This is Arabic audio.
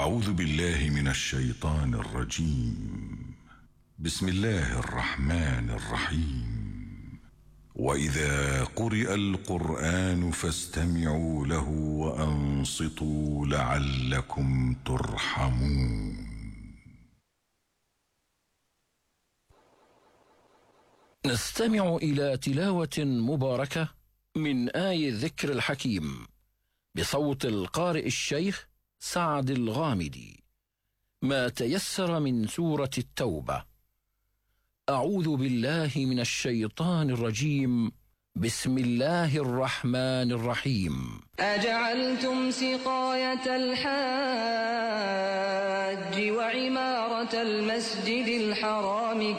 أعوذ بالله من الشيطان الرجيم. بسم الله الرحمن الرحيم. وإذا قرئ القرآن فاستمعوا له وأنصتوا لعلكم ترحمون. نستمع إلى تلاوة مباركة من آي الذكر الحكيم بصوت القارئ الشيخ سعد الغامدي، ما تيسر من سورة التوبة. أعوذ بالله من الشيطان الرجيم. بسم الله الرحمن الرحيم. أجعلتم سقاية الحاج وعمارة المسجد الحرام